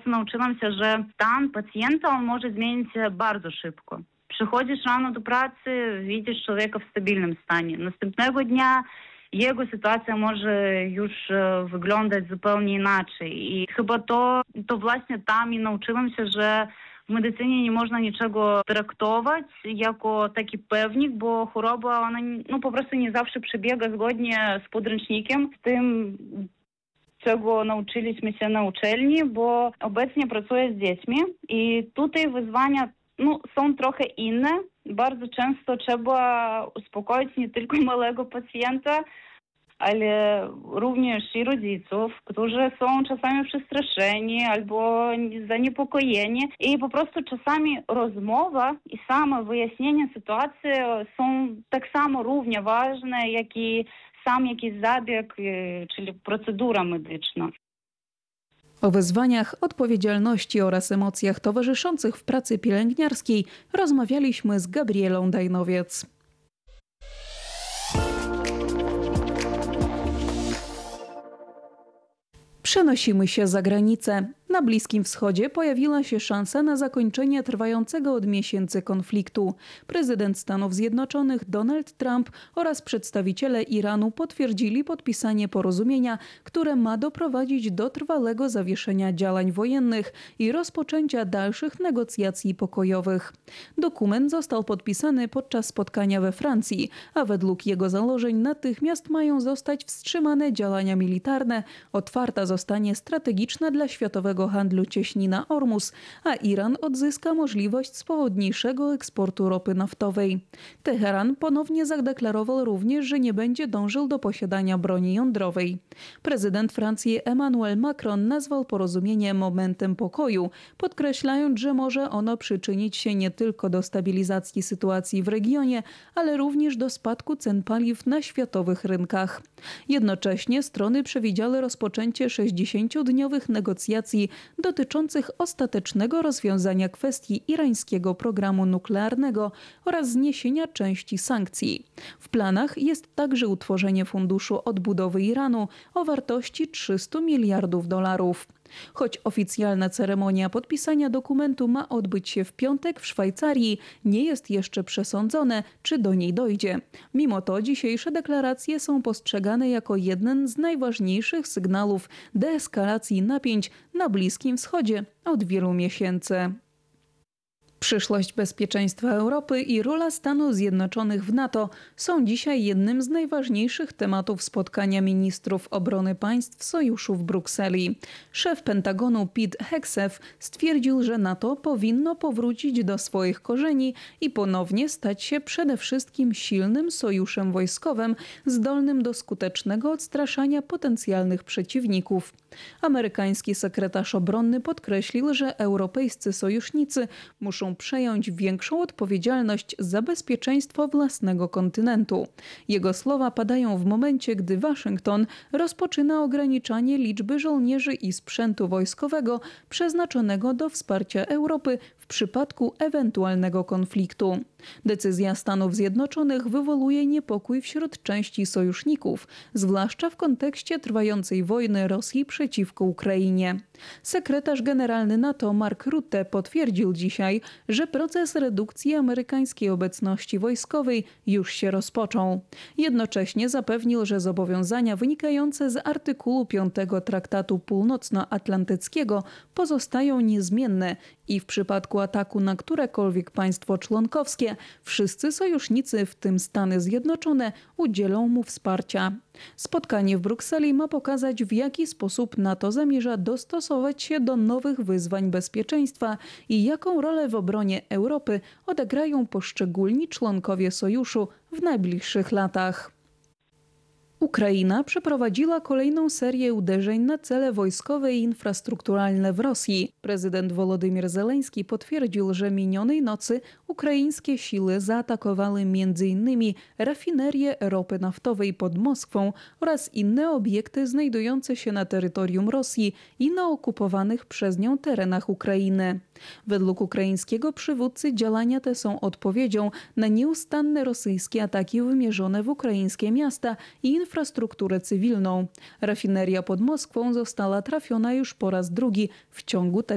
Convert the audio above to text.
prostu nauczyłam się, że stan pacjenta on może zmienić się bardzo szybko. Przychodzisz rano do pracy, widzisz człowieka w stabilnym stanie. Następnego dnia jego sytuacja może już wyglądać zupełnie inaczej. I chyba to właśnie tam i nauczyłam się, że w medycynie nie można niczego traktować jako taki pewnik, bo choroba ona po prostu nie zawsze przebiega zgodnie z podręcznikiem, z tym, czego nauczyliśmy się na uczelni, bo obecnie pracuję z dziećmi i tutaj wyzwania są trochę inne. Bardzo często trzeba uspokoić nie tylko małego pacjenta, ale również i rodziców, którzy są czasami przestraszeni albo zaniepokojeni. I po prostu czasami rozmowa i samo wyjaśnienie sytuacji są tak samo równie ważne, jak i sam jakiś zabieg, czyli procedura medyczna. O wyzwaniach, odpowiedzialności oraz emocjach towarzyszących w pracy pielęgniarskiej rozmawialiśmy z Gabrielą Dajnowiec. Przenosimy się za granicę. Na Bliskim Wschodzie pojawiła się szansa na zakończenie trwającego od miesięcy konfliktu. Prezydent Stanów Zjednoczonych Donald Trump oraz przedstawiciele Iranu potwierdzili podpisanie porozumienia, które ma doprowadzić do trwałego zawieszenia działań wojennych i rozpoczęcia dalszych negocjacji pokojowych. Dokument został podpisany podczas spotkania we Francji, a według jego założeń natychmiast mają zostać wstrzymane działania militarne, otwarta zostanie strategiczna dla światowego handlu cieśnina Ormus, a Iran odzyska możliwość swobodniejszego eksportu ropy naftowej. Teheran ponownie zadeklarował również, że nie będzie dążył do posiadania broni jądrowej. Prezydent Francji Emmanuel Macron nazwał porozumienie momentem pokoju, podkreślając, że może ono przyczynić się nie tylko do stabilizacji sytuacji w regionie, ale również do spadku cen paliw na światowych rynkach. Jednocześnie strony przewidziały rozpoczęcie 60-dniowych negocjacji dotyczących ostatecznego rozwiązania kwestii irańskiego programu nuklearnego oraz zniesienia części sankcji. W planach jest także utworzenie funduszu odbudowy Iranu o wartości $300 miliardów. Choć oficjalna ceremonia podpisania dokumentu ma odbyć się w piątek w Szwajcarii, nie jest jeszcze przesądzone, czy do niej dojdzie. Mimo to dzisiejsze deklaracje są postrzegane jako jeden z najważniejszych sygnałów deeskalacji napięć na Bliskim Wschodzie od wielu miesięcy. Przyszłość bezpieczeństwa Europy i rola Stanów Zjednoczonych w NATO są dzisiaj jednym z najważniejszych tematów spotkania ministrów obrony państw sojuszu w Brukseli. Szef Pentagonu Pete Hegseth stwierdził, że NATO powinno powrócić do swoich korzeni i ponownie stać się przede wszystkim silnym sojuszem wojskowym, zdolnym do skutecznego odstraszania potencjalnych przeciwników. Amerykański sekretarz obronny podkreślił, że europejscy sojusznicy muszą przejąć większą odpowiedzialność za bezpieczeństwo własnego kontynentu. Jego słowa padają w momencie, gdy Waszyngton rozpoczyna ograniczanie liczby żołnierzy i sprzętu wojskowego przeznaczonego do wsparcia Europy w przypadku ewentualnego konfliktu. Decyzja Stanów Zjednoczonych wywołuje niepokój wśród części sojuszników, zwłaszcza w kontekście trwającej wojny Rosji przeciwko Ukrainie. Sekretarz generalny NATO Mark Rutte potwierdził dzisiaj, że proces redukcji amerykańskiej obecności wojskowej już się rozpoczął. Jednocześnie zapewnił, że zobowiązania wynikające z artykułu 5 Traktatu Północnoatlantyckiego pozostają niezmienne i w przypadku ataku na którekolwiek państwo członkowskie wszyscy sojusznicy, w tym Stany Zjednoczone, udzielą mu wsparcia. Spotkanie w Brukseli ma pokazać, w jaki sposób NATO zamierza dostosować się do nowych wyzwań bezpieczeństwa i jaką rolę w obronie Europy odegrają poszczególni członkowie sojuszu w najbliższych latach. Ukraina przeprowadziła kolejną serię uderzeń na cele wojskowe i infrastrukturalne w Rosji. Prezydent Wołodymyr Zełenski potwierdził, że minionej nocy ukraińskie siły zaatakowały m.in. rafinerię ropy naftowej pod Moskwą oraz inne obiekty znajdujące się na terytorium Rosji i na okupowanych przez nią terenach Ukrainy. Według ukraińskiego przywódcy działania te są odpowiedzią na nieustanne rosyjskie ataki wymierzone w ukraińskie miasta i infrastrukturę cywilną. Rafineria pod Moskwą została trafiona już po raz drugi w ciągu